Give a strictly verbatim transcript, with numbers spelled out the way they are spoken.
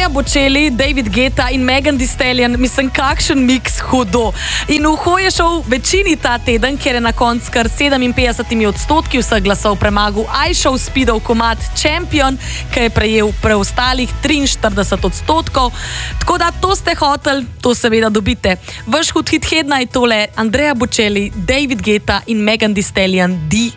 Andrea Bocelli, David Guetta in Megan Thee Stallion, mislim, kakšen miks hudo. In v uho je šel večini ta teden, ker je na koncu kar sedeminpetdeset odstotki vseh glasov premagal iShow Speedov komad Champion, ki je prejel preostalih triinštirideset odstotkov. Tako da to ste hoteli, to seveda dobite. Vaš hud hit tedna je tole Andrea Bocelli, David Guetta in Megan Thee Stallion, The